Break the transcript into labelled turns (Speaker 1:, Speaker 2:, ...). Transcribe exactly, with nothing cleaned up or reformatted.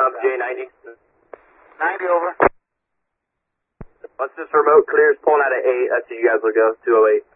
Speaker 1: up J ninety.
Speaker 2: ninety over.
Speaker 1: Once this remote clears, pulling out at eight, that's what you guys will go, two oh eight.